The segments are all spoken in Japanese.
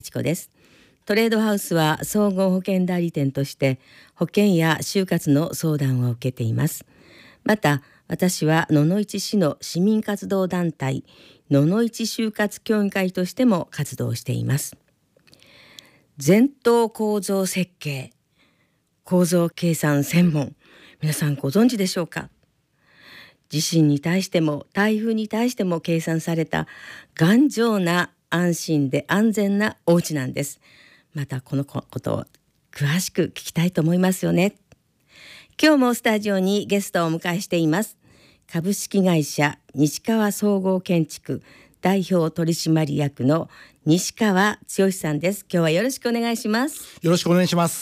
ちこです。トレードハウスは総合保険代理店として保険や就活の相談を受けています。また私は野々市市の市民活動団体野々市就活協議会としても活動しています。全棟構造設計、構造計算専門、皆さんご存知でしょうか。地震に対しても台風に対しても計算された頑丈な安心で安全なお家なんです。またこのことを詳しく聞きたいと思いますよね。今日もスタジオにゲストをお迎えしています。株式会社西川総合建築代表取締役の西川剛さんです。今日はよろしくお願いします。 よろしくお願いします。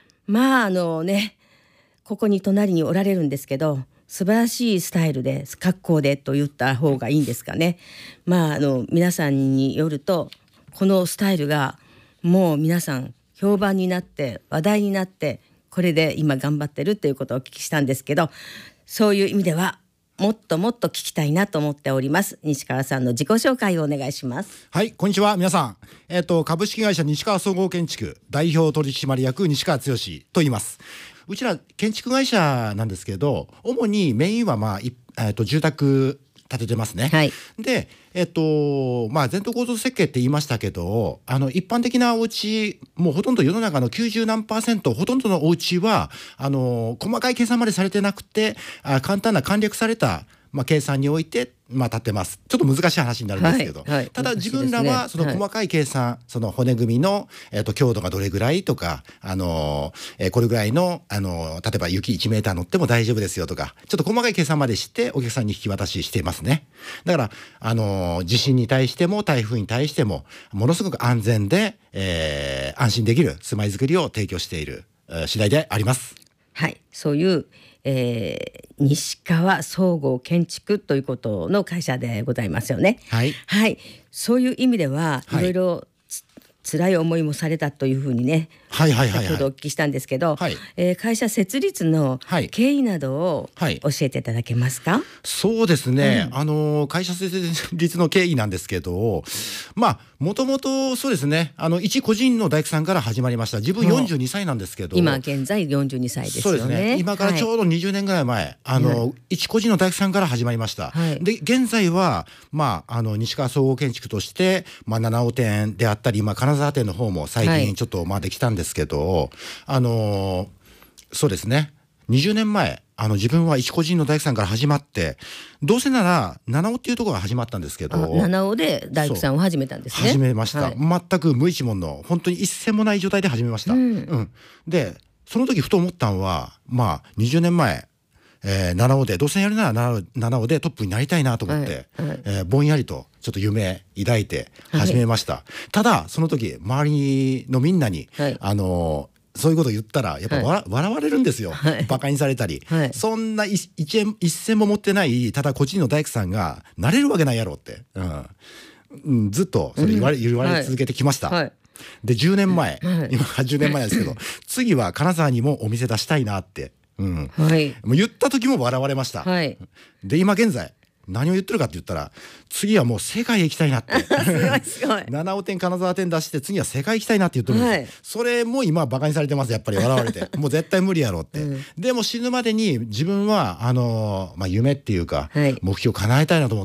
ここに隣におられるんですけど、素晴らしいスタイルで格好でと言った方がいいんですかね。皆さんによるとこのスタイルがもう皆さん評判になって話題になって、これで今頑張ってるということをお聞きしたんですけど、そういう意味ではもっともっと聞きたいなと思っております。西川さんの自己紹介をお願いします。 はい、こんにちは皆さん。株式会社西川総合建築代表取締役西川剛と言います。うちら建築会社なんですけど、主にメインは住宅建ててますね。 はい、 で、全棟構造設計って言いましたけど、一般的なお家もうほとんど世の中の90何%ほとんどのお家は細かい計算までされてなくて、簡単な簡略された計算において立ってます。ちょっと難しい話になるんですけど、ただ自分らはその細かい計算、その骨組みの、強度がどれぐらいとか、これぐらいの、例えば雪1メーター乗っても大丈夫ですよとか、ちょっと細かい計算までしてお客さんに引き渡ししていますね。だから地震に対しても台風に対してもものすごく安全で、安心できる住まいづくりを提供している次第であります。 はい、そういう西川総合建築ということの会社でございますよね。 はい、 はい、そういう意味では、 はい、 いろいろ辛い思いもされたというふうにね、先ほどお聞きしたんですけど、会社設立の経緯などを教えていただけますか。 そうですね、会社設立の経緯なんですけど、もともとそうですね、一個人の大工さんから始まりました。自分42歳なんですけど、 今現在42歳ですよね。 そうですね、今からちょうど20年ぐらい前、一個人の大工さんから始まりました。で現在は、西川総合建築として、七尾店であったり、金沢店の方も最近ちょっとできたんですけど、そうですね、20年前自分は一個人の大工さんから始まって、どうせなら七尾っていうところが始まったんですけど、 七尾で大工さんを始めたんですね。 始めました、全く無一文の本当に一銭もない状態で始めました。でその時ふと思ったのは、20年前、七尾でどうせやるなら七尾でトップになりたいなと思って、ぼんやりとちょっと夢抱いて始めました。ただその時周りのみんなに、そういうこと言ったらやっぱ笑われるんですよ。バカにされたり、そんな一銭も持ってないただ個人の大工さんがなれるわけないやろって、ずっとそれ言われ続けてきました。で10年前、今10年前ですけど次は金沢にもお店出したいなって、もう言った時も笑われました。で今現在何を言ってるかって言ったら、次はもう世界へ行きたいなってすごい七尾店金沢店出して次は世界行きたいなって言ってるんです、それも今バカにされてます。やっぱり笑われてもう絶対無理やろって、でも死ぬまでに自分は夢っていうか、目標を叶えたいなと思って、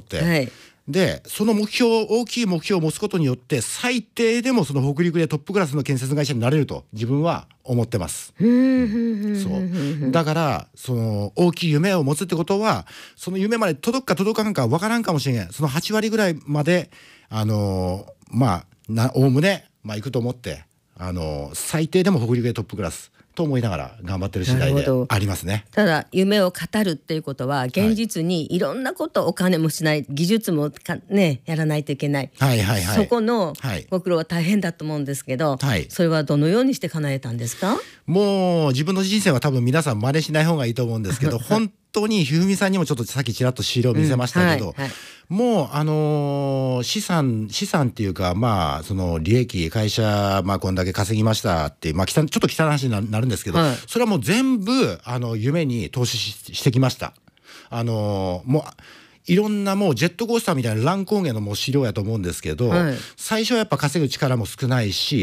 でその大きい目標を持つことによって最低でもその北陸でトップクラスの建設会社になれると自分は思ってます。そうだからその大きい夢を持つってことは、その夢まで届くか届かんか分からんかもしれない、その8割ぐらいまでおおむね行くと思って、最低でも北陸でトップクラスと思いながら頑張ってる次第でありますね。 ただ夢を語るっていうことは現実にいろんなこと、お金もしない、技術もやらないといけない、そこのご苦労は大変だと思うんですけど、それはどのようにして叶えたんですか。 もう自分の人生は多分皆さん真似しない方がいいと思うんですけど本当にひふみさんにもちょっとさっきちらっと資料を見せましたけど、もう資産っていうか、その利益会社、こんだけ稼ぎましたって、ちょっと汚い話になるんですけど、それはもう全部夢に投資してきました。もういろんなもうジェットコースターみたいな乱高下のもう資料やと思うんですけど、最初はやっぱ稼ぐ力も少ないし